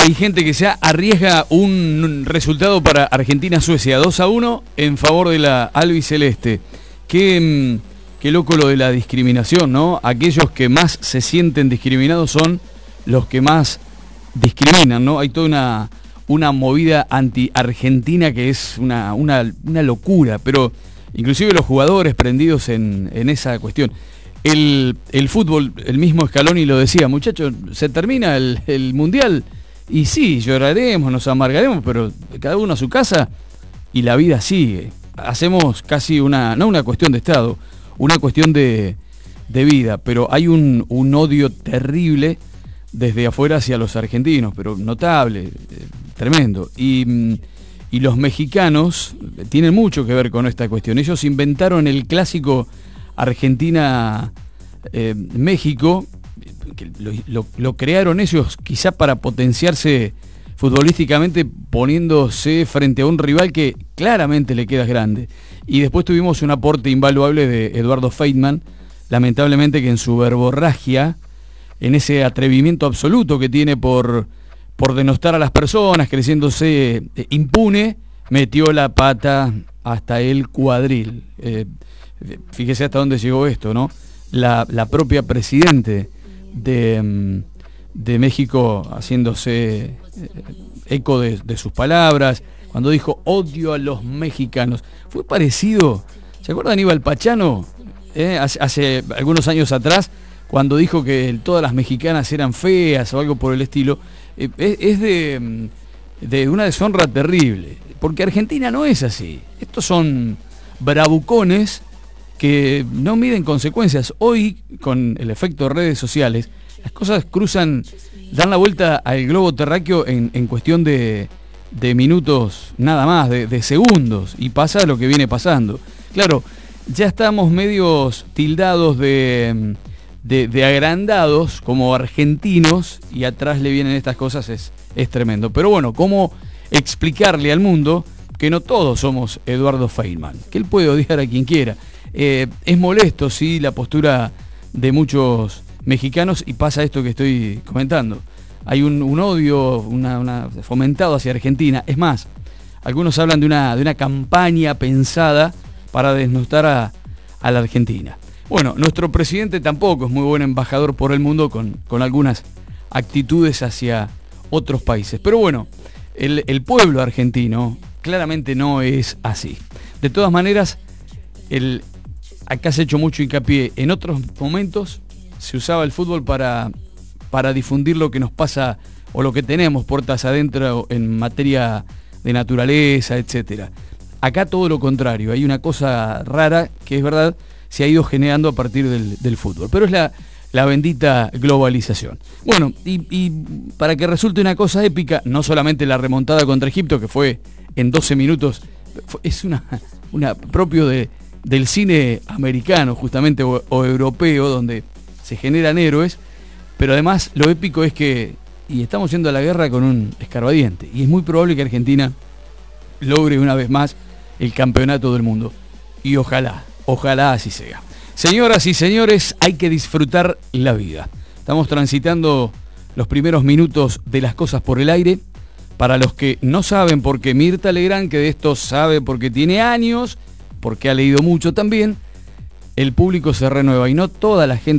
hay gente que se arriesga un resultado para Argentina-Suecia, 2-1 en favor de la albiceleste. Qué loco lo de la discriminación, ¿no? Aquellos que más se sienten discriminados son los que más discriminan, ¿no? Hay toda una movida anti-argentina que es una locura, pero inclusive los jugadores prendidos en esa cuestión. El fútbol, el mismo Scaloni lo decía, muchachos, se termina el Mundial y sí, lloraremos, nos amargaremos, pero cada uno a su casa y la vida sigue. Hacemos casi no una cuestión de Estado, una cuestión de vida, pero hay un odio terrible desde afuera hacia los argentinos, pero notable, tremendo. Y los mexicanos tienen mucho que ver con esta cuestión. Ellos inventaron el clásico Argentina-México, que lo crearon ellos quizá para potenciarse futbolísticamente, poniéndose frente a un rival que claramente le queda grande. Y después tuvimos un aporte invaluable de Eduardo Feynman, lamentablemente, que en su verborragia, en ese atrevimiento absoluto que tiene por denostar a las personas, creciéndose impune, metió la pata hasta el cuadril. Fíjese hasta dónde llegó esto, ¿no? La propia presidente de México haciéndose eco de sus palabras, cuando dijo odio a los mexicanos. Fue parecido, ¿se acuerdan Aníbal Pachano? Hace algunos años atrás, cuando dijo que todas las mexicanas eran feas o algo por el estilo. Es de una deshonra terrible, porque Argentina no es así. Estos son bravucones que no miden consecuencias. Hoy, con el efecto de redes sociales, las cosas dan la vuelta al globo terráqueo en cuestión de minutos nada más, de segundos, y pasa lo que viene pasando. Claro, ya estamos medios tildados de agrandados como argentinos, y atrás le vienen estas cosas, es tremendo. Pero bueno, ¿cómo explicarle al mundo que no todos somos Eduardo Feynman? Que él puede odiar a quien quiera. Es molesto, sí, la postura de muchos mexicanos, y pasa esto que estoy comentando. Hay un odio fomentado hacia Argentina. Es más, algunos hablan de una campaña pensada para desnostar a la Argentina. Bueno, nuestro presidente tampoco es muy buen embajador por el mundo con algunas actitudes hacia otros países. Pero bueno, el pueblo argentino claramente no es así. De todas maneras, acá se ha hecho mucho hincapié. En otros momentos se usaba el fútbol para difundir lo que nos pasa o lo que tenemos puertas adentro en materia de naturaleza, etcétera. Acá todo lo contrario. Hay una cosa rara que es verdad, se ha ido generando a partir del fútbol. Pero es la bendita globalización. Bueno, y para que resulte una cosa épica, no solamente la remontada contra Egipto, que fue en 12 minutos, es una propio del cine americano, justamente, o europeo, donde se generan héroes, pero además lo épico es que estamos yendo a la guerra con un escarbadiente, y es muy probable que Argentina logre una vez más el campeonato del mundo. Y ojalá así sea. Señoras y señores, hay que disfrutar la vida. Estamos transitando los primeros minutos de Las Cosas por el Aire. Para los que no saben, porque Mirta Legrand, que de esto sabe porque tiene años, porque ha leído mucho también, el público se renueva y no toda la gente